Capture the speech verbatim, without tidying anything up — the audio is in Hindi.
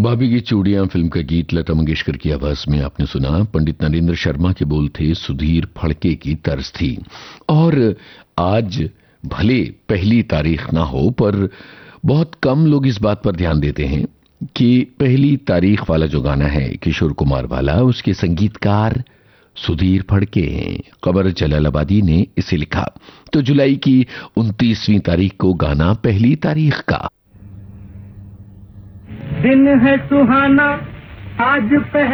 भाभी की चूड़ियां फिल्म का गीत लता मंगेशकर की आवाज में आपने सुना। पंडित नरेंद्र शर्मा के बोल थे, सुधीर फड़के की तर्ज थी। और आज भले पहली तारीख ना हो, पर बहुत कम लोग इस बात पर ध्यान देते हैं कि पहली तारीख वाला जो गाना है किशोर कुमार वाला, उसके संगीतकार सुधीर फड़के हैं। कमर जलालाबादी ने इसे लिखा। तो जुलाई की उनतीसवीं तारीख को गाना पहली तारीख का। दिन है सुहाना आज पह